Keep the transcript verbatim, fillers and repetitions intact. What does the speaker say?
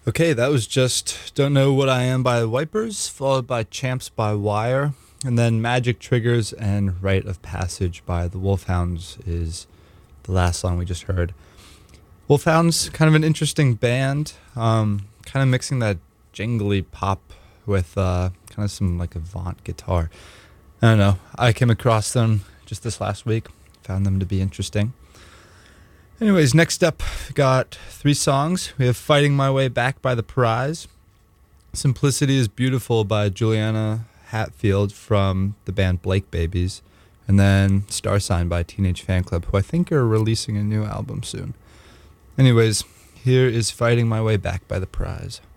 Okay, that was just Don't Know What I Am by the Wipers, followed by Champs by Wire, and then Magic Triggers and Rite of Passage by the Wolfhounds is the last song we just heard. Wolfhounds, kind of an interesting band, um, kind of mixing that jingly pop with uh, kind of some like Avant guitar. I don't know, I came across them just this last week, found them to be interesting. Anyways, next up, we got three songs. We have Fighting My Way Back by The Prize, Simplicity is Beautiful by Juliana Hatfield from the band Blake Babies, and then Star Sign by Teenage Fan Club, who I think are releasing a new album soon. Anyways, here is Fighting My Way Back by The Prize.